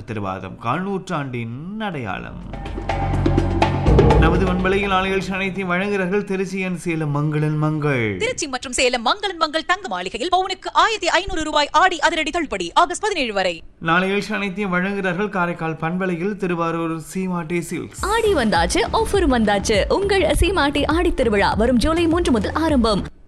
உத்தரவாதம் கால் நூற்றாண்டின் அடையாளம். நமது வன்பலையில் நாளைகள் அனைத்தையும் வழங்குகிறார்கள் திருச்சியன் சேலம் மங்களன் மங்கள். திருச்சி மற்றும் சேலம் மங்களன் மங்கள் தங்க மாளிகையில் பவுனுக்கு 1500 ரூபாய் ஆடி அதிரடி தள்ளுபடி ஆகஸ்ட் 17 வரை. நாளைகள் அனைத்தையும் வழங்குகிறார்கள் காரைக்கால் பண்பலையில் திருவாரூர் சீமாட்டி சில்க்ஸ். ஆடி வந்தாச்சு, ஆஃபர் வந்தாச்சு. உங்கள் சீமாட்டி ஆடி திருவிழா வரும் ஜூலை 3 முதல் ஆரம்பம்.